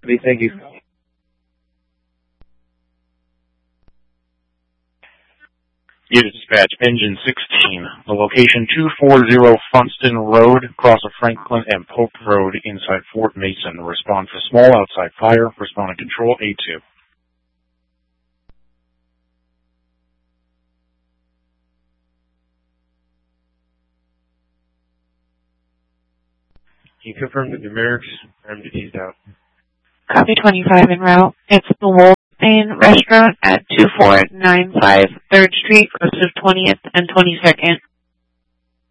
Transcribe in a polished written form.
Thank you. Unit Dispatch, Engine 16, the location 240 Funston Road, across of Franklin and Pope Road inside Fort Mason. Respond for small outside fire. Respond and control A2. Can you confirm the numerics? I'm eased out. Copy 25 en route. It's the Wolfbane Restaurant at 2495 3rd Street, Roast of 20th and 22nd.